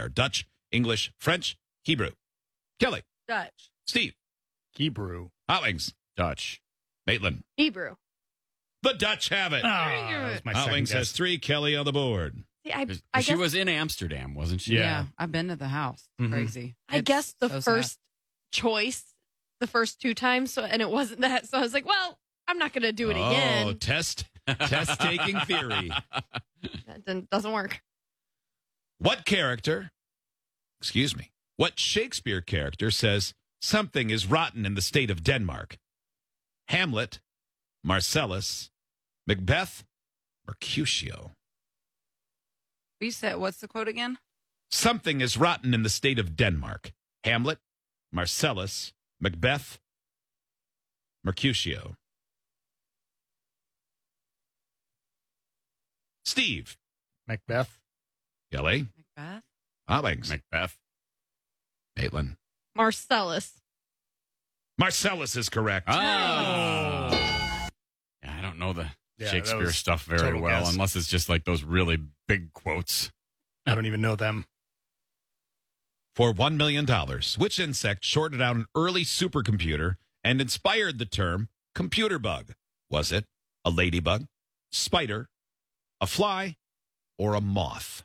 there? Dutch, English, French, Hebrew. Kelly, Dutch. Steve, Hebrew. Hot Wings, Dutch. Maitland. Hebrew. The Dutch have it. That was my Hot second Wings has guess. 3. Kelly on the board. See, I She guess, was in Amsterdam, wasn't she? Yeah. I've been to the house. Mhm. Crazy. I It's guess the so sad. first choice, the first 2 times, and it wasn't that. So I was like, well, I'm not going to do it Oh, again. test taking theory. That doesn't work. What Shakespeare character says something is rotten in the state of Denmark? Hamlet, Marcellus, Macbeth, Mercutio. You said, what's the quote again? Something is rotten in the state of Denmark. Hamlet, Marcellus, Macbeth, Mercutio. Steve. Macbeth. Kelly. Macbeth? Alex. Macbeth. Maitland. Marcellus. Marcellus is correct. Oh. Yeah, I don't know the Yeah, that Shakespeare was stuff very total well, guess. unless it's just like those really big quotes. I don't even know them. For $1 million, which insect shorted out an early supercomputer and inspired the term computer bug? Was it a ladybug, spider, a fly, or a moth?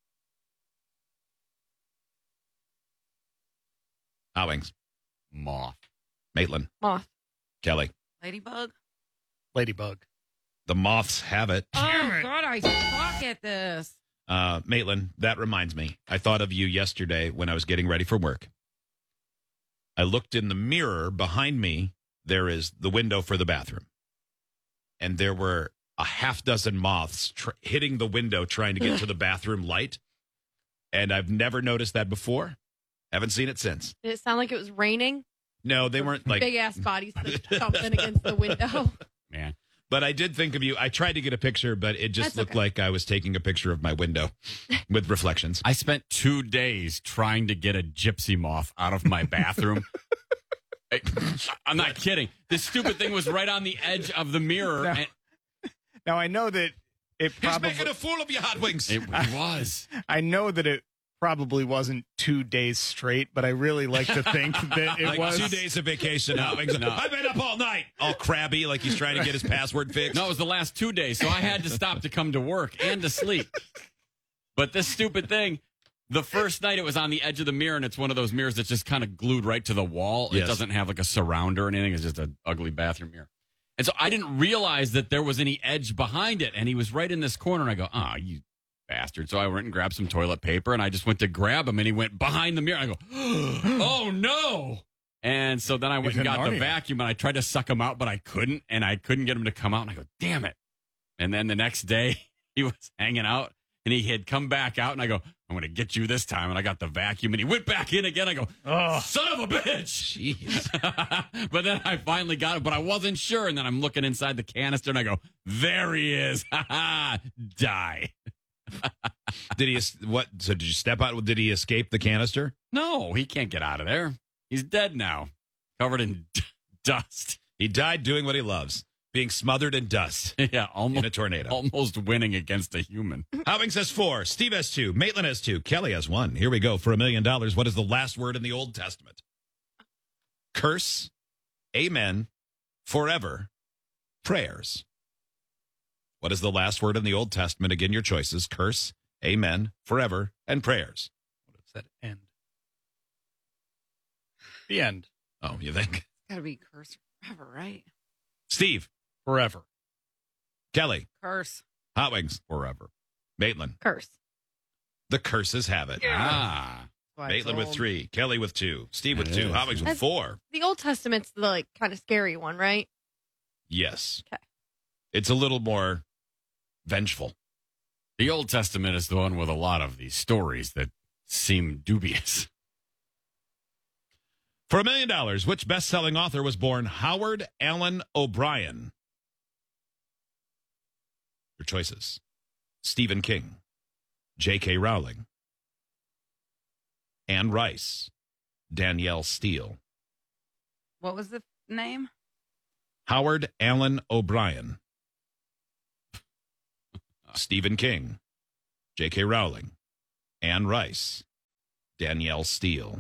Howings. Moth. Maitland. Moth. Kelly. Ladybug? Ladybug. The moths have it. Oh, God, I suck at this. Maitland, that reminds me. I thought of you yesterday when I was getting ready for work. I looked in the mirror behind me. There is the window for the bathroom. And there were a half dozen moths hitting the window trying to get to the bathroom light. And I've never noticed that before. Haven't seen it since. Did it sound like it was raining? No, they weren't like... Big ass bodies jumping against the window. Man. But I did think of you. I tried to get a picture, but it just That's looked okay. like I was taking a picture of my window with reflections. I spent 2 days trying to get a gypsy moth out of my bathroom. I'm not kidding. This stupid thing was right on the edge of the mirror. No. And Now I know that it He's probably. making a fool of you, Hot Wings. it was. I know that it probably wasn't 2 days straight, but I really like to think that it Like was 2 days of vacation. Hot Wings. no. I've been up all night. All crabby, like he's trying to get his password fixed. No, it was the last 2 days, so I had to stop to come to work and to sleep. But this stupid thing, the first night it was on the edge of the mirror, and it's one of those mirrors that's just kind of glued right to the wall. It Yes. doesn't have like a surround or anything. It's just an ugly bathroom mirror. And so I didn't realize that there was any edge behind it, and he was right in this corner, and I go, oh, you bastard. So I went and grabbed some toilet paper, and I just went to grab him, and he went behind the mirror. I go, oh, no. And so then I went He's and in got the Narnia. vacuum, and I tried to suck him out, but I couldn't, and I couldn't get him to come out. And I go, damn it. And then the next day, he was hanging out, and he had come back out, and I go, I'm going to get you this time. And I got the vacuum, and he went back in again. I go, Oh. son of a bitch. Jeez. But then I finally got it, but I wasn't sure. And then I'm looking inside the canister, and I go, there he is. Ha ha. Die. Did he? What? So did you step out? Did he escape the canister? No, he can't get out of there. He's dead now, covered in dust. He died doing what he loves, being smothered in dust Yeah, in a almost, tornado. almost winning against a human. Howings has 4. Steve has 2. Maitland has 2. Kelly has 1. Here we go for $1 million. What is the last word in the Old Testament? Curse, amen, forever, prayers. What is the last word in the Old Testament? Again, your choices. Curse, amen, forever, and prayers. What does that end? The end. Oh, you think? Gotta be curse forever, right? Steve, Forever. Kelly, Curse. Hot Wings, forever. Maitland, Curse. the curses have it. Ah. What I Maitland with told. 3, Kelly with 2, Steve with It 2, is. Hot Wings with That's- 4. The Old Testament's the like kind of scary one, right? Yes. Okay. It's a little more vengeful. The Old Testament is the one with a lot of these stories that seem dubious. For $1 million, which best-selling author was born Howard Allen O'Brien? Your choices. Stephen King, J.K. Rowling, Anne Rice, Danielle Steele. What was the name? Howard Allen O'Brien, Stephen King, J.K. Rowling, Anne Rice, Danielle Steele.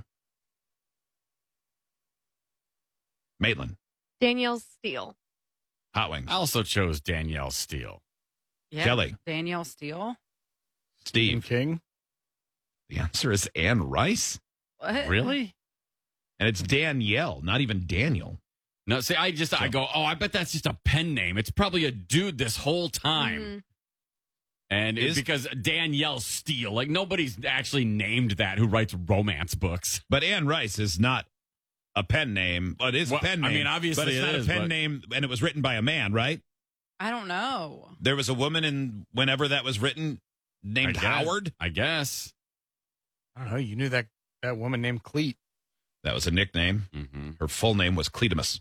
Maitland. Danielle Steele. Hot Wings. I also chose Danielle Steele. Yeah. Kelly. Danielle Steele. Steve. King. The answer is Anne Rice. What? Really? And it's Danielle, not even Daniel. No, see, I go, I bet that's just a pen name. It's probably a dude this whole time. Mhm. And it's because Danielle Steele, like nobody's actually named that who writes romance books. But Anne Rice is not a pen name, but it is Well, a pen I name. mean, obviously but it's it not is, a pen but- name, and it was written by a man, right? I don't know. There was a woman in whenever that was written named I guess. Howard. I guess. I don't know. You knew that woman named Cleet. That was a nickname. Mm-hmm. Her full name was Cletamus.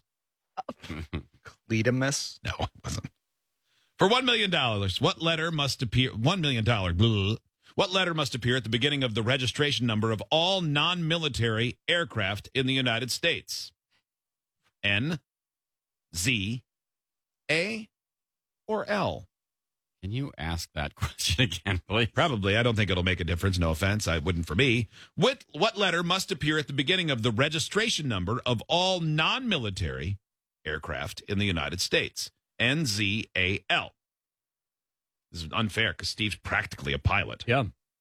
Cletamus. No, it wasn't. For $1 million, what letter must appear? $1 million. Blah. What letter must appear at the beginning of the registration number of all non-military aircraft in the United States? N, Z, A, or L? Can you ask that question again, please? Probably. I don't think it'll make a difference. No offense. I wouldn't for me. What letter must appear at the beginning of the registration number of all non-military aircraft in the United States? NZAL. This is unfair because Steve's practically a pilot. Yeah.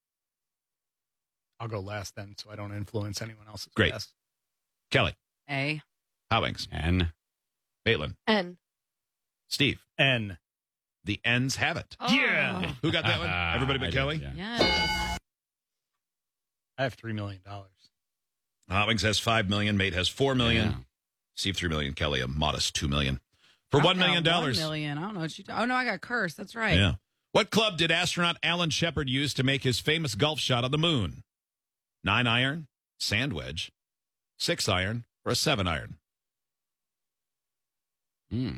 I'll go last then, so I don't influence anyone else's Great. guess. Kelly. A. Howings. N. Maitland. N. Steve. N. The N's have it. Yeah. Who got that one? Everybody but I did, Kelly? yeah. Yes. I have $3 million. Howings has $5 million. Mate has $4 million. Yeah. Steve $3 million. Kelly a modest $2 million. For $1 million. $1 million. I don't know what you. Oh no, I got cursed. That's right. Yeah. What club did astronaut Alan Shepard use to make his famous golf shot on the moon? 9-iron, sand wedge, 6-iron, or a 7-iron? Hmm.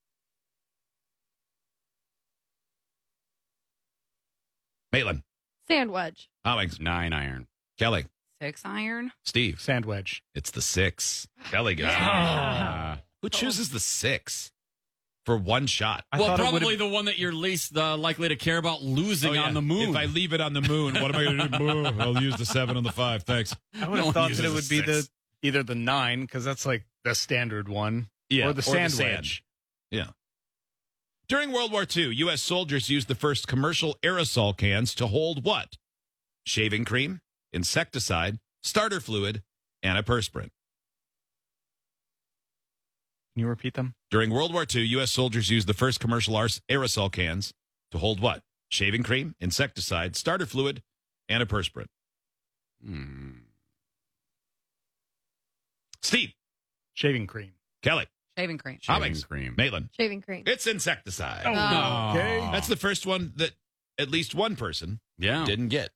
Maitland. Sand wedge. Howings. 9-iron. Kelly. 6-iron. Steve. Sand wedge. It's the 6. Kelly gets it. Ah. Who chooses the 6 for one shot? I Well, thought it probably would've- the one that you're least likely to care about losing Oh, yeah. on the moon. If I leave it on the moon, what am I going to do? I'll use the 7 and the 5. Thanks. I would No one have thought uses that it a would be 6. either the 9, because that's like the standard one, Yeah. or the sand wedge. Yeah. During World War II, U.S. soldiers used the first commercial aerosol cans to hold what? Shaving cream, insecticide, starter fluid, antiperspirant. Can you repeat them? During World War II, U.S. soldiers used the first commercial aerosol cans to hold what? Shaving cream, insecticide, starter fluid, antiperspirant. Hmm. Steve. Shaving cream. Kelly. Shaving cream. Shaving Howings. cream. Maitland. Shaving cream. It's insecticide. Oh, no. Okay. That's the first one that at least one person Yeah. didn't get.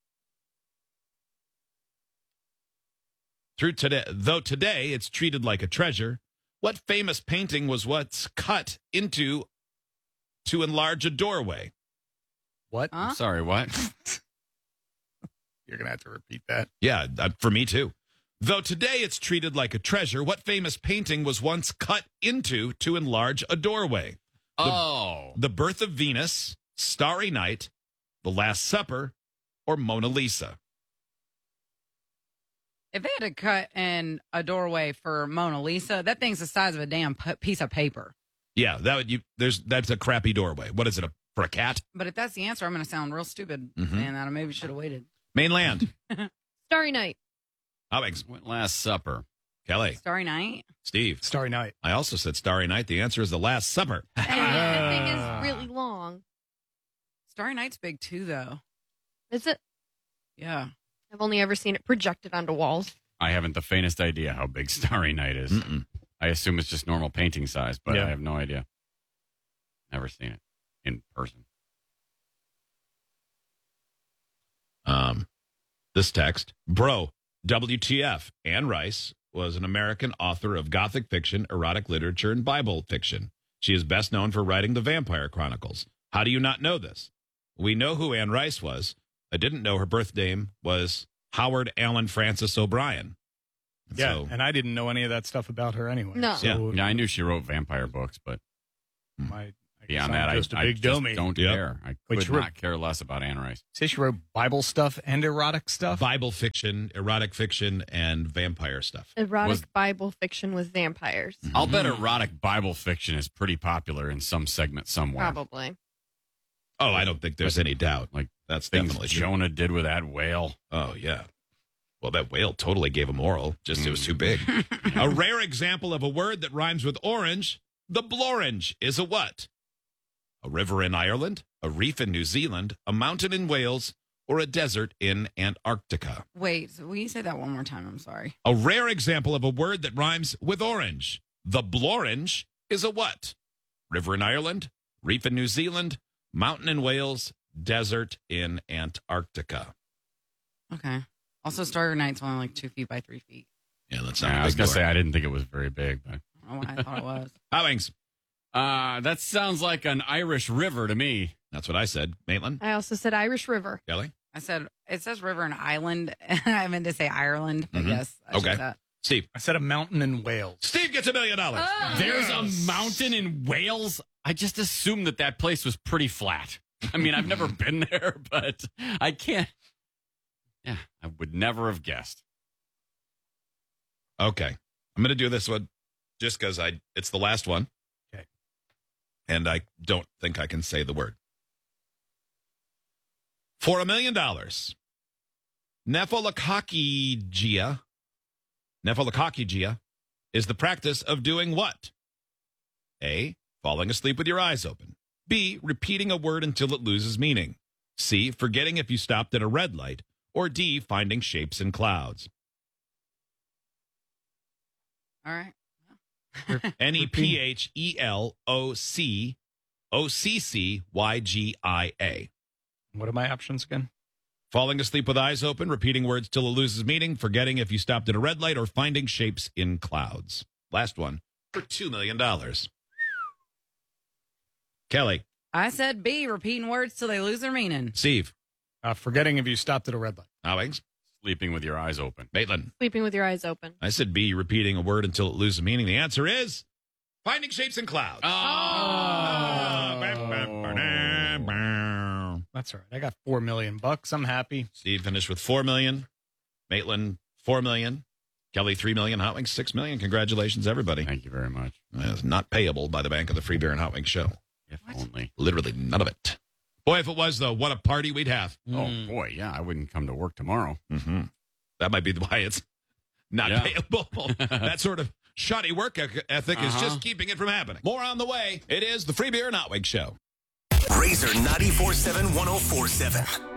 Though today it's treated like a treasure, what famous painting was what's cut into to enlarge a doorway? What? Huh? I'm sorry, what? You're going to have to repeat that. Yeah, for me too. Though today it's treated like a treasure, what famous painting was once cut into to enlarge a doorway? Oh. The Birth of Venus, Starry Night, The Last Supper, or Mona Lisa? If they had to cut in a doorway for Mona Lisa, that thing's the size of a damn piece of paper. Yeah, that's a crappy doorway. What is it, for a cat? But if that's the answer, I'm going to sound real stupid Mhm. saying that. I maybe should have waited. Mainland. Starry night. Alex, Went Last Supper. Kelly, Starry Night. Steve. Starry Night. I also said Starry Night. The answer is The Last Supper. And the thing is really long. Starry Night's big too, though. Is it? Yeah. I've only ever seen it projected onto walls. I haven't the faintest idea how big Starry Night is. Mm-mm. I assume it's just normal painting size, but Yeah. I have no idea. Never seen it in person. This text, bro, WTF. Anne Rice was an American author of Gothic fiction, erotic literature, and Bible fiction. She is best known for writing the Vampire Chronicles. How do you not know this? We know who Anne Rice was. I didn't know her birth name was Howard Allen Francis O'Brien. And Yeah, so- and I didn't know any of that stuff about her anyway. No. So Yeah, I knew she wrote vampire books, but I Beyond that, Just a I big just dummy. don't Yep. care. I Wait, could you were- not care less about Anne Rice. Say she wrote Bible stuff and erotic stuff. Bible fiction, erotic fiction, and vampire stuff. Erotic Was- Bible fiction with vampires. I'll bet erotic Bible fiction is pretty popular in some segment somewhere. Probably. Oh, I don't think there's any doubt. Like That's things definitely true. Jonah did with that whale. Oh, yeah. Well, that whale totally gave a moral. Just it was too big. A rare example of a word that rhymes with orange, the blorange, is a what? A river in Ireland, a reef in New Zealand, a mountain in Wales, or a desert in Antarctica. Wait, so will you say that one more time? I'm sorry. A rare example of a word that rhymes with orange. The blorange is a what? River in Ireland, reef in New Zealand, mountain in Wales, desert in Antarctica. Okay. Also, Starry Night's only like 2 feet by 3 feet. Yeah, that's not. I was going to say I didn't think it was very big, but I don't know why I thought it was. Howings. that sounds like an Irish river to me. That's what I said. Maitland, I also said Irish River. Kelly, I said, it says river and island. I meant to say Ireland, but Mhm. yes. I Okay. said that. Steve. I said a mountain in Wales. Steve gets $1 million. Oh. There's a mountain in Wales. I just assumed that place was pretty flat. I mean, I've never been there, but I can't. Yeah, I would never have guessed. Okay, I'm going to do this one just because it's the last one. Okay. And I don't think I can say the word. For $1 million, nephalococcygia is the practice of doing what? A, falling asleep with your eyes open. B, repeating a word until it loses meaning. C, forgetting if you stopped at a red light. Or D, finding shapes in clouds. All right. NEPHELOCOCCYGIA. What are my options again? Falling asleep with eyes open, repeating words till it loses meaning, forgetting if you stopped at a red light, or finding shapes in clouds. Last one for $2 million. Kelly, I said B, repeating words till they lose their meaning. Steve, Forgetting if you stopped at a red light. Alex, Sleeping with your eyes open. Maitland. Sleeping with your eyes open. I said B, repeating a word until it loses meaning. The answer is finding shapes in clouds. That's all right. I got $4 million. I'm happy. Steve finished with $4 million. Maitland, $4 million. Kelly, $3 million. Hot Wings, $6 million. Congratulations, everybody. Thank you very much. It's not payable by the Bank of the Free Beer and Hot Wings Show. If only. Literally none of it. Boy, if it was, though, what a party we'd have. Oh, boy. Yeah, I wouldn't come to work tomorrow. Mm-hmm. That might be why it's not Yeah. payable. That sort of shoddy work ethic is Uh-huh. just keeping it from happening. More on the way. It is the Free Beer and Hot Wings Show. Razor 94.7 1047.